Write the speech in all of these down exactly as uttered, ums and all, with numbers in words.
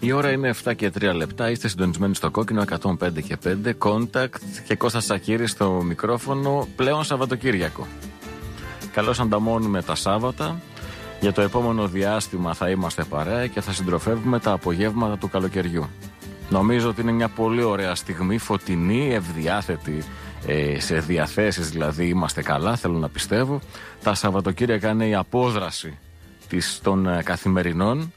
Η ώρα είναι εφτά και τρία λεπτά. Είστε συντονισμένοι στο Κόκκινο εκατόν πέντε και πέντε. Contact και Κώστας Σακύρης στο μικρόφωνο. Πλέον Σαββατοκύριακο. Καλώς ανταμώνουμε τα Σάββατα. Για το επόμενο διάστημα θα είμαστε παρέα και θα συντροφεύουμε τα απογεύματα του καλοκαιριού. Νομίζω ότι είναι μια πολύ ωραία στιγμή, φωτεινή, ευδιάθετη, ε, σε διαθέσεις δηλαδή είμαστε καλά, θέλω να πιστεύω. Τα Σαββατοκύριακα είναι η απόδραση της, των ε, καθημερινών.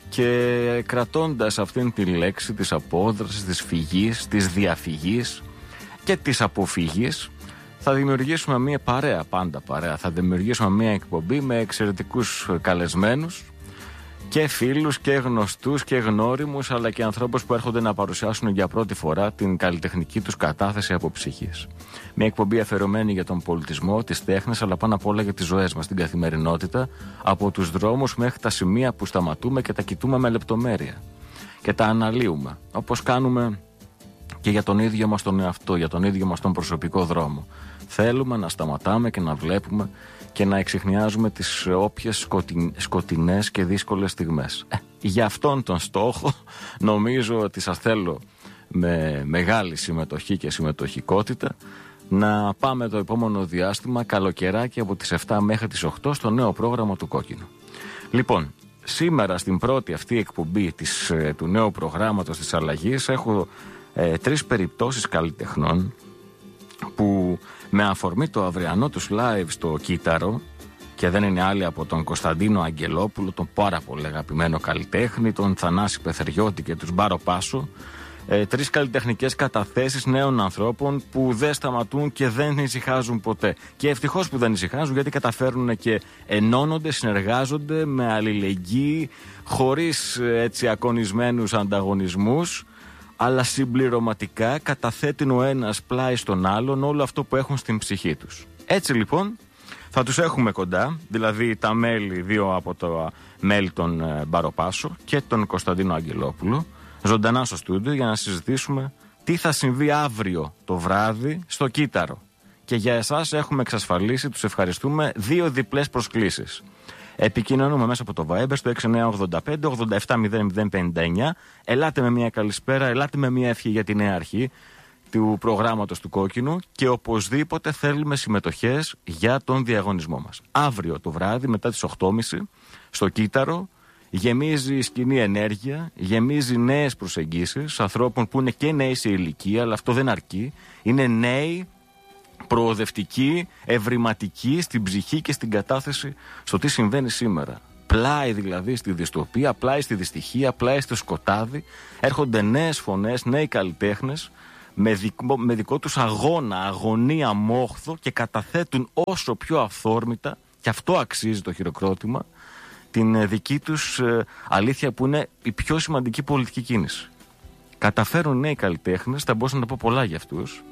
Και κρατώντας αυτήν τη λέξη της απόδρασης, της φυγής, της διαφυγής και της αποφυγής, θα δημιουργήσουμε μια παρέα, πάντα παρέα. Θα δημιουργήσουμε μια εκπομπή με εξαιρετικούς καλεσμένους και φίλους και γνωστούς και γνώριμους, αλλά και ανθρώπους που έρχονται να παρουσιάσουν για πρώτη φορά την καλλιτεχνική τους κατάθεση από ψυχής. Μια εκπομπή αφιερωμένη για τον πολιτισμό, τις τέχνες, αλλά πάνω απ' όλα για τις ζωές μας, την καθημερινότητα, από τους δρόμους μέχρι τα σημεία που σταματούμε και τα κοιτούμε με λεπτομέρεια. Και τα αναλύουμε, όπως κάνουμε και για τον ίδιο μας τον εαυτό, για τον ίδιο μας τον προσωπικό δρόμο. Θέλουμε να σταματάμε και να βλέπουμε και να εξιχνιάζουμε τις όποιες σκοτειν, σκοτεινές και δύσκολες στιγμές. Ε, για αυτόν τον στόχο νομίζω ότι σας θέλω με μεγάλη συμμετοχή και συμμετοχικότητα να πάμε το επόμενο διάστημα καλοκαιράκι από τις εφτά μέχρι τις οκτώ στο νέο πρόγραμμα του Κόκκινου. Λοιπόν, σήμερα στην πρώτη αυτή εκπομπή της, του νέου προγράμματος της αλλαγής έχω ε, τρεις περιπτώσεις καλλιτεχνών που με αφορμή το αυριανό τους live στο Κύτταρο, και δεν είναι άλλοι από τον Κωνσταντίνο Αγγελόπουλο, τον πάρα πολύ αγαπημένο καλλιτέχνη, τον Θανάση Πεθεριώτη και τους Μπάρο Πάσο, ε, τρεις καλλιτεχνικές καταθέσεις νέων ανθρώπων που δεν σταματούν και δεν ησυχάζουν ποτέ. Και ευτυχώς που δεν ησυχάζουν, γιατί καταφέρουν και ενώνονται, συνεργάζονται με αλληλεγγύη, χωρίς έτσι ακονισμένους ανταγωνισμούς, αλλά συμπληρωματικά καταθέτουν ο ένας πλάι στον άλλον όλο αυτό που έχουν στην ψυχή τους. Έτσι λοιπόν θα τους έχουμε κοντά, δηλαδή τα μέλη, δύο από τα μέλη των Μπαροπάσο και τον Κωνσταντίνο Αγγελόπουλο, ζωντανά στο στούντιο για να συζητήσουμε τι θα συμβεί αύριο το βράδυ στο Κύτταρο. Και για εσάς έχουμε εξασφαλίσει, τους ευχαριστούμε, δύο διπλές προσκλήσεις. Επικοινωνούμε μέσα από το Viber στο έξι εννιά ογδόντα πέντε ογδόντα επτά μηδέν μηδέν πενήντα εννιά. Ελάτε με μια καλησπέρα, ελάτε με μια ευχή για τη νέα αρχή του προγράμματος του Κόκκινου και οπωσδήποτε θέλουμε συμμετοχές για τον διαγωνισμό μας. Αύριο το βράδυ μετά τις οκτώ και μισή στο Κύτταρο γεμίζει η σκηνή ενέργεια, γεμίζει νέες προσεγγίσεις ανθρώπων που είναι και νέοι σε ηλικία, αλλά αυτό δεν αρκεί. Είναι νέοι, προοδευτική, ευρηματική στην ψυχή και στην κατάθεση στο τι συμβαίνει σήμερα. Πλάι δηλαδή στη δυστοπία, πλάι στη δυστυχία, πλάι στο σκοτάδι. Έρχονται νέες φωνές, νέοι καλλιτέχνες με δικό, με δικό τους αγώνα, αγωνία, μόχθο και καταθέτουν όσο πιο αυθόρμητα, και αυτό αξίζει το χειροκρότημα, την δική τους ε, αλήθεια που είναι η πιο σημαντική πολιτική κίνηση. Καταφέρουν νέοι καλλιτέχνες, θα μπορούσα να πω πολλά για αυτούς,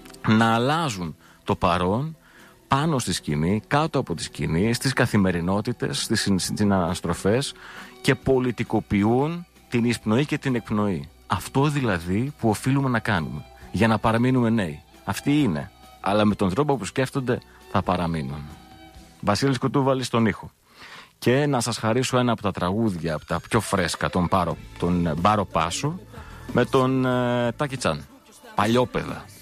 να αλλάζουν το παρόν πάνω στη σκηνή, κάτω από τη σκηνή, στις καθημερινότητες, στις συναναστροφές και πολιτικοποιούν την εισπνοή και την εκπνοή. Αυτό δηλαδή που οφείλουμε να κάνουμε για να παραμείνουμε νέοι. Αυτοί είναι, αλλά με τον τρόπο που σκέφτονται θα παραμείνουν. Βασίλης Κουτούβαλης στον ήχο. Και να σας χαρίσω ένα από τα τραγούδια, από τα πιο φρέσκα, τον, Μπάρο, τον Μπάρο Πάσο, με τον ε, Τάκη Τσάν. Παλιόπαιδα.